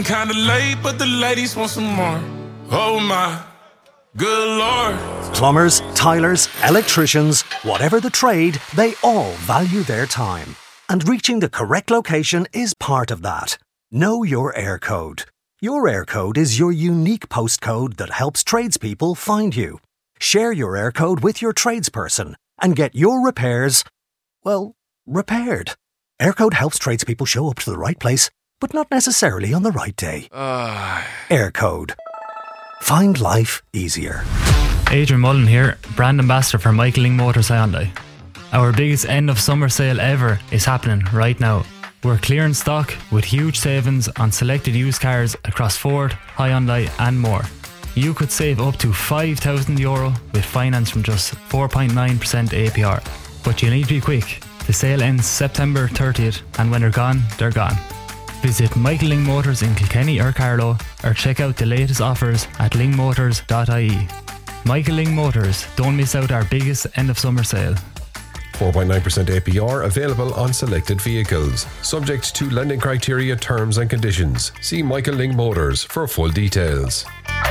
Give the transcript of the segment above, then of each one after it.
Kinda late, but the ladies want some more. Oh my, good Lord. Plumbers, tilers, electricians, whatever the trade, they all value their time. And reaching the correct location is part of that. Know your air code. Your air code is your unique postcode that helps tradespeople find you. Share your air code with your tradesperson and get your repairs, well, repaired. Air code helps tradespeople show up to the right place, but not necessarily on the right day. Air code. Find life easier. Adrian Mullen here, brand ambassador for Michael Lyng Motors Hyundai. Our biggest end of summer sale ever is happening right now. We're clearing stock with huge savings on selected used cars across Ford, Hyundai and more. You could save up to €5,000 with finance from just 4.9% APR. But you need to be quick. The sale ends September 30th and when they're gone, they're gone. Visit Michael Lyng Motors in Kilkenny or Carlow or check out the latest offers at lyngmotors.ie. Michael Lyng Motors, don't miss out our biggest end of summer sale. 4.9% APR available on selected vehicles. Subject to lending criteria, terms and conditions. See Michael Lyng Motors for full details.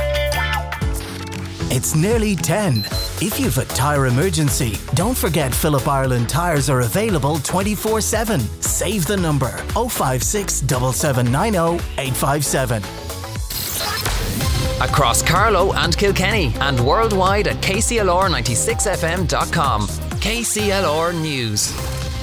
It's nearly 10. If you've a tyre emergency, don't forget Phillip Ireland tyres are available 24/7. Save the number 056 7790 857. Across Carlow and Kilkenny and worldwide at kclr96fm.com. KCLR News.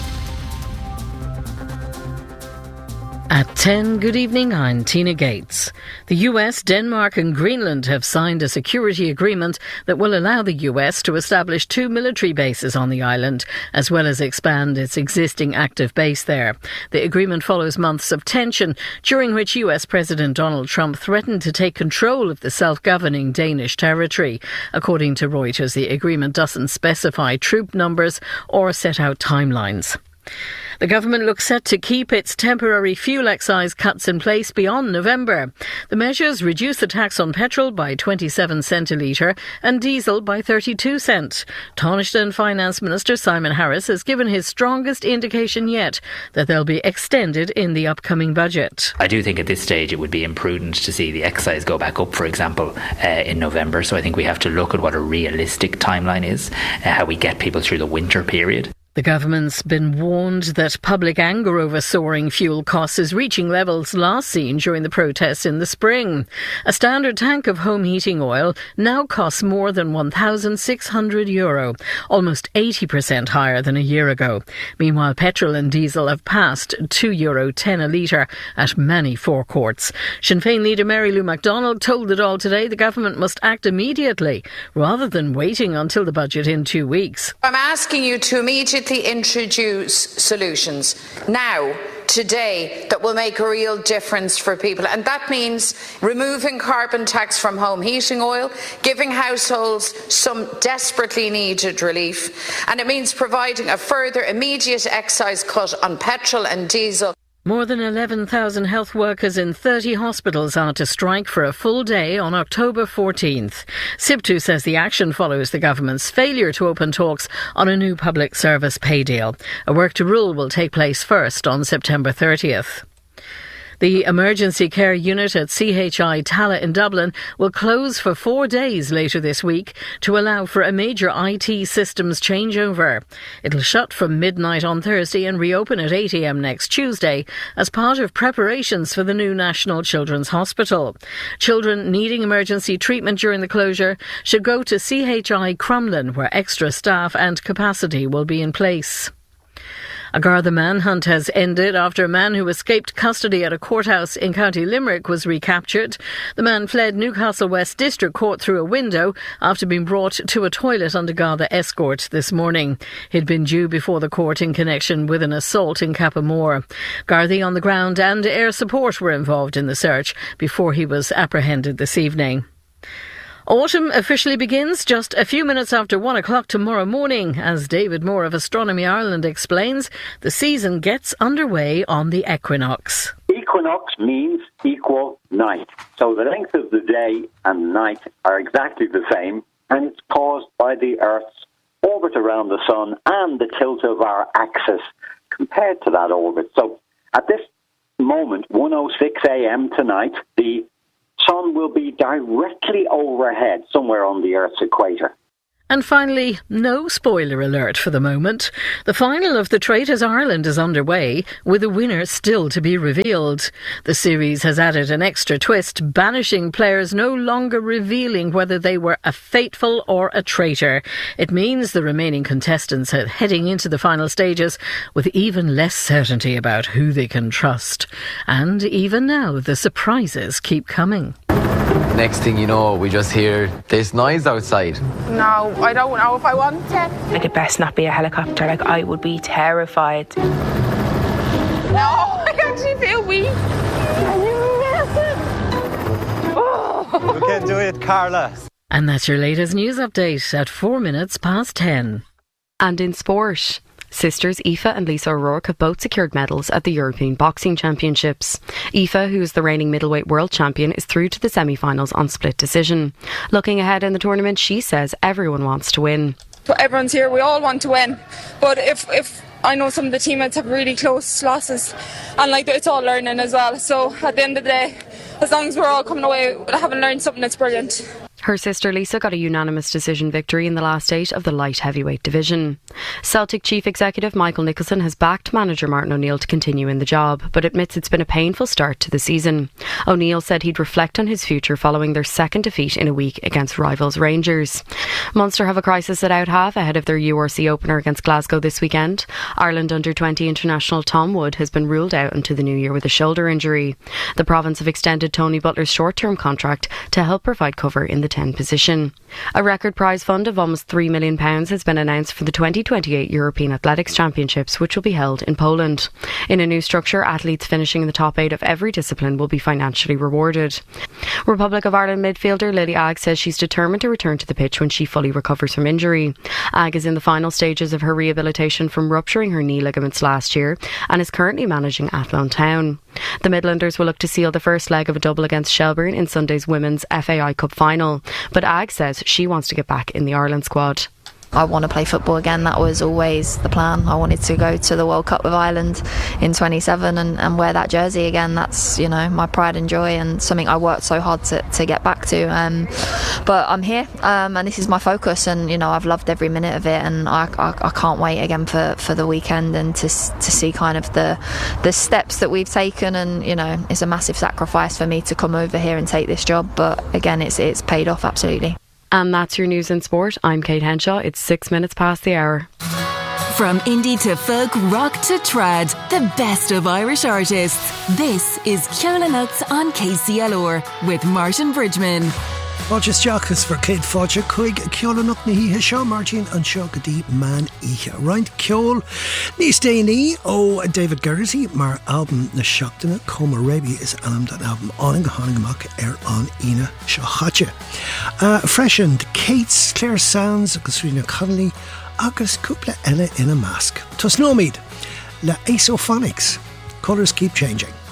At 10, good evening, I'm Tina Gates. The US, Denmark and Greenland have signed a security agreement that will allow the US to establish 2 military bases on the island, as well as expand its existing active base there. The agreement follows months of tension, during which US President Donald Trump threatened to take control of the self-governing Danish territory. According to Reuters, the agreement doesn't specify troop numbers or set out timelines. The government looks set to keep its temporary fuel excise cuts in place beyond November. The measures reduce the tax on petrol by 27 cents a litre and diesel by 32 cents. Taoiseach Finance Minister Simon Harris has given his strongest indication yet that they'll be extended in the upcoming budget. I do think at this stage it would be imprudent to see the excise go back up, for example, in November. So I think we have to look at what a realistic timeline is, how we get people through the winter period. The government's been warned that public anger over soaring fuel costs is reaching levels last seen during the protests in the spring. A standard tank of home heating oil now costs more than €1,600, almost 80% higher than a year ago. Meanwhile, petrol and diesel have passed €2.10 a litre at many forecourts. Sinn Féin leader Mary Lou MacDonald told the Dáil today the government must act immediately rather than waiting until the budget in 2 weeks. I'm asking you to immediately introduce solutions now, today, that will make a real difference for people. And that means removing carbon tax from home heating oil, giving households some desperately needed relief, and it means providing a further immediate excise cut on petrol and diesel. More than 11,000 health workers in 30 hospitals are to strike for a full day on October 14th. SIBTU says the action follows the government's failure to open talks on a new public service pay deal. A work to rule will take place first on September 30th. The emergency care unit at CHI Tallaght in Dublin will close for 4 days later this week to allow for a major IT systems changeover. It'll shut from midnight on Thursday and reopen at 8 a.m. next Tuesday as part of preparations for the new National Children's Hospital. Children needing emergency treatment during the closure should go to CHI Crumlin, where extra staff and capacity will be in place. A Garda manhunt has ended after a man who escaped custody at a courthouse in County Limerick was recaptured. The man fled Newcastle West District Court through a window after being brought to a toilet under Garda escort this morning. He'd been due before the court in connection with an assault in Cappamore. Gardaí on the ground and air support were involved in the search before he was apprehended this evening. Autumn officially begins just a few minutes after 1 o'clock tomorrow morning. As David Moore of Astronomy Ireland explains, the season gets underway on the equinox. Equinox means equal night. So the length of the day and night are exactly the same, and it's caused by the Earth's orbit around the Sun and the tilt of our axis compared to that orbit. So at this moment, 1:06 a.m. tonight, the sun will be directly overhead somewhere on the Earth's equator. And finally, no spoiler alert for the moment. The final of The Traitors Ireland is underway, with a winner still to be revealed. The series has added an extra twist, banishing players no longer revealing whether they were a faithful or a traitor. It means the remaining contestants are heading into the final stages with even less certainty about who they can trust. And even now, the surprises keep coming. Next thing you know, we just hear this noise outside. No, I don't know if I want to. Like, it best not be a helicopter. Like, I would be terrified. No, I actually feel weak. Are you messing? Oh. You can do it, Carla. And that's your latest news update at 10:04. And in sport, sisters Aoife and Lisa O'Rourke have both secured medals at the European Boxing Championships. Aoife, who is the reigning middleweight world champion, is through to the semi-finals on split decision. Looking ahead in the tournament, she says everyone wants to win. So everyone's here, we all want to win. But if I know some of the teammates have really close losses, and like it's all learning as well. So at the end of the day, as long as we're all coming away having learned something, that's brilliant. Her sister Lisa got a unanimous decision victory in the last 8 of the light heavyweight division. Celtic Chief Executive Michael Nicholson has backed manager Martin O'Neill to continue in the job, but admits it's been a painful start to the season. O'Neill said he'd reflect on his future following their second defeat in a week against rivals Rangers. Munster have a crisis at out half ahead of their URC opener against Glasgow this weekend. Ireland under-20 international Tom Wood has been ruled out into the new year with a shoulder injury. The province have extended Tony Butler's short-term contract to help provide cover in the 10 position. A record prize fund of almost £3 million has been announced for the 2028 European Athletics Championships, which will be held in Poland. In a new structure, athletes finishing in the top 8 of every discipline will be financially rewarded. Republic of Ireland midfielder Lily Agg says she's determined to return to the pitch when she fully recovers from injury. Agg is in the final stages of her rehabilitation from rupturing her knee ligaments last year and is currently managing Athlone Town. The Midlanders will look to seal the first leg of a double against Shelbourne in Sunday's Women's FAI Cup final, but Agg says she wants to get back in the Ireland squad. I want to play football again. That was always the plan. I wanted to go to the World Cup with Ireland in 27 and wear that jersey again. That's, my pride and joy and something I worked so hard to get back to. But I'm here and this is my focus, and I've loved every minute of it, and I can't wait again for the weekend and to see kind of the steps that we've taken. And it's a massive sacrifice for me to come over here and take this job, but again it's paid off absolutely. And that's your news in sport. I'm Kate Henshaw. It's 6 minutes past the hour. From indie to folk, rock to trad, the best of Irish artists. This is Ceola Nuts on KCLR with Martin Bridgman. Fáilte Jachas for Kate Fáilte Chuig Ceola Nuts na híthe seo Martin an seo go dtí man ihe. Roint Ceol níos déanaí ó David Geraghty mar album na seachtaine Coma Raby is an album áning go hánig amach an ina seo chaite. Freshened Kate's Claire Sounds agus Rina Connolly agus cúpla eile ina mask. Tus nómid le Asophonics. Colours keep changing.